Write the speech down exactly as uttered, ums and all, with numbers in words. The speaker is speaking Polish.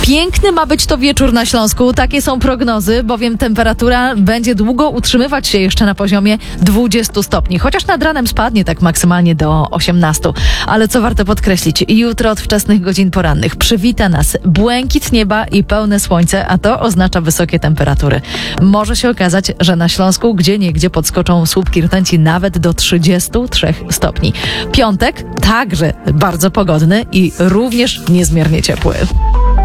Piękny ma być to wieczór na Śląsku. Takie są prognozy, bowiem temperatura będzie długo utrzymywać się jeszcze na poziomie dwudziestu stopni. Chociaż nad ranem spadnie tak maksymalnie do osiemnastu. Ale co warto podkreślić, jutro od wczesnych godzin porannych przywita nas błękit nieba i pełne słońce, a to oznacza wysokie temperatury. Może się okazać, że na Śląsku gdzieniegdzie podskoczą słupki rtęci nawet do trzydziestu trzech stopni. Piątek także bardzo pogodny i również niezmiernie ciepły.